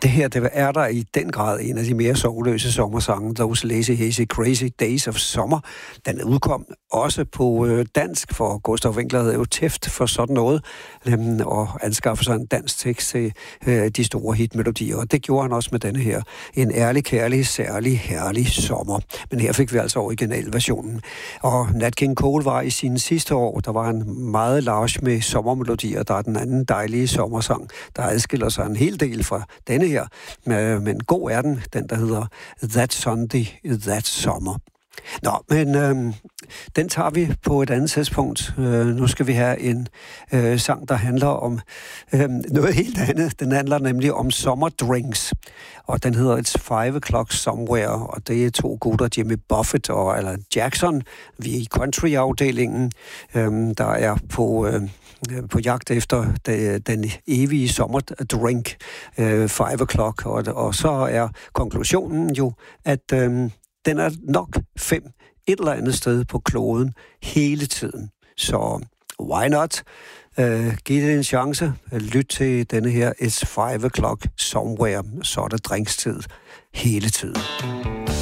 Det her, det er der i den grad en af de mere sorgløse sommersange, Those Lazy Hazy Crazy Days of Summer. Den udkom også på dansk, for Gustav Winckler havde jo tæft for sådan noget, og anskaffede sig en dansk tekst til de store hitmelodier, og det gjorde han også med denne her. En ærlig, kærlig, særlig, herlig sommer. Men her fik vi altså originalversionen. Og Nat King Cole var i sine sidste år, der var en meget large med sommermelodier, der er den anden dejlige sommersang, der adskiller sig en hel del fra denne her. Men god er den der hedder That Sunday, That Summer. Nå, men den tager vi på et andet tidspunkt. Nu skal vi have en sang, der handler om noget helt andet. Den handler nemlig om sommerdrinks, og den hedder It's 5 O'Clock Somewhere, og det er to gutter, Jimmy Buffett og Alan Jackson. Vi er i country-afdelingen, der er på jagt efter den evige sommerdrink, 5 O'Clock, og så er konklusionen jo, at den er nok 5 et eller andet sted på kloden hele tiden. Så why not? Giv det en chance. Lyt til denne her It's 5 O'Clock Somewhere, så er der drinkstid hele tiden.